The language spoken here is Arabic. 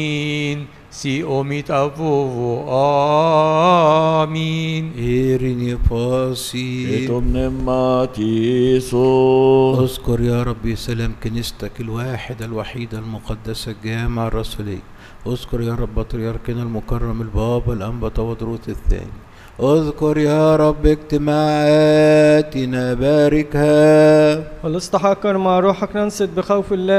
Si omit avovo. Amin. إيريني باسي اذكر يا ربي سلام كنيستك الواحدة الوحيدة المقدسة الجامعة الرسولية. اذكر يا رب بطريركنا المكرم البابا الأنبا تودروس الثاني. اذكر يا رب اجتماعاتنا باركها. والاستحقر مع روحك ننصت بخوف الله